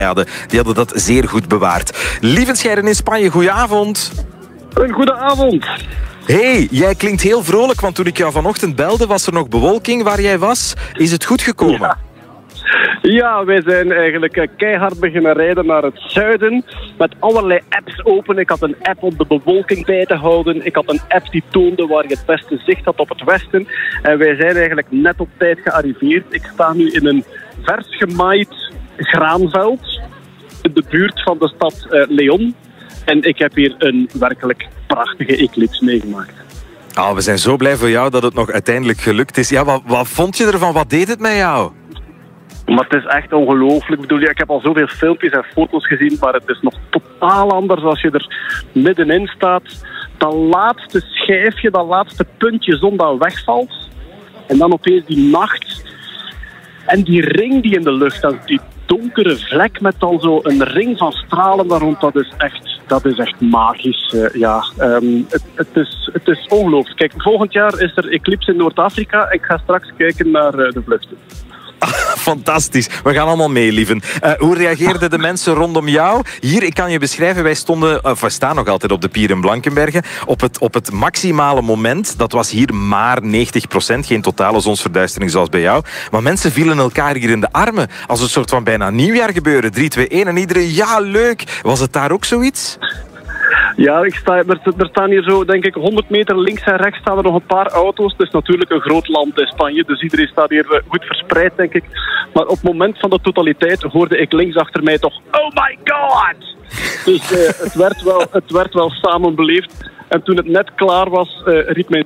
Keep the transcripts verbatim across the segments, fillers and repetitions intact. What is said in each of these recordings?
hadden. Die hadden dat zeer goed bewaard. Lievenscheiden in Spanje, goedenavond. Een goede avond. Hey, jij klinkt heel vrolijk, want toen ik jou vanochtend belde was er nog bewolking waar jij was. Is het goed gekomen? Ja. Ja, wij zijn eigenlijk keihard beginnen rijden naar het zuiden. Met allerlei apps open. Ik had een app om de bewolking bij te houden. Ik had een app die toonde waar je het beste zicht had op het westen. En wij zijn eigenlijk net op tijd gearriveerd. Ik sta nu in een vers gemaaid graanveld. In de buurt van de stad uh, León. En ik heb hier een werkelijk prachtige eclipse meegemaakt. Oh, we zijn zo blij voor jou dat het nog uiteindelijk gelukt is. Ja, wat, wat vond je ervan? Wat deed het met jou? Maar het is echt ongelooflijk. Ik bedoel, ik heb al zoveel filmpjes en foto's gezien, maar het is nog totaal anders als je er middenin staat. Dat laatste schijfje, dat laatste puntje zon dat wegvalt. En dan opeens die nacht. En die ring die in de lucht hangt, die donkere vlek met dan zo een ring van stralen daar rond, dat is echt, dat is echt magisch. Uh, ja, um, het, het, is, het is ongelooflijk. Kijk, volgend jaar is er eclipse in Noord-Afrika. Ik ga straks kijken naar uh, de vluchten. Fantastisch. We gaan allemaal mee, lieven. Uh, hoe reageerden de mensen rondom jou? Hier, ik kan je beschrijven, wij stonden, of we staan nog altijd op de pier in Blankenberge, op het, op het maximale moment. Dat was hier maar negentig procent, geen totale zonsverduistering zoals bij jou. Maar mensen vielen elkaar hier in de armen. Als een soort van bijna nieuwjaar gebeuren. drie, twee, één en iedereen, ja, leuk. Was het daar ook zoiets? Ja, ik sta, er, er staan hier zo, denk ik, honderd meter links en rechts staan er nog een paar auto's. Het is natuurlijk een groot land in Spanje, dus iedereen staat hier goed verspreid, denk ik. Maar op het moment van de totaliteit hoorde ik links achter mij toch, oh my god! Dus uh, het, werd wel, het werd wel samen beleefd. En toen het net klaar was, uh, riep mijn...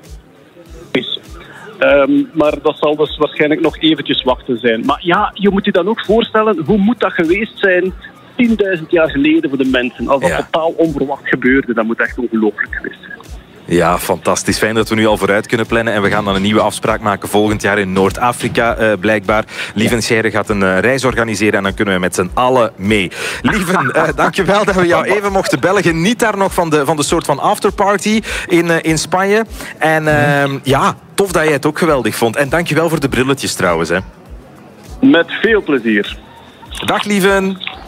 Um, maar dat zal dus waarschijnlijk nog eventjes wachten zijn. Maar ja, je moet je dan ook voorstellen, hoe moet dat geweest zijn tienduizend jaar geleden voor de mensen? Als dat ja. totaal onverwacht gebeurde, dat moet echt ongelooflijk geweest zijn. Ja, fantastisch. Fijn dat we nu al vooruit kunnen plannen. En we gaan dan een nieuwe afspraak maken volgend jaar in Noord-Afrika, uh, blijkbaar. Lieven Scheire gaat een uh, reis organiseren en dan kunnen we met z'n allen mee. Lieven, uh, dankjewel dat we jou even mochten bellen. Geniet daar nog van de, van de soort van afterparty in, uh, in Spanje. En uh, ja, tof dat jij het ook geweldig vond. En dankjewel voor de brilletjes trouwens. Hè. Met veel plezier. Dag, Lieven.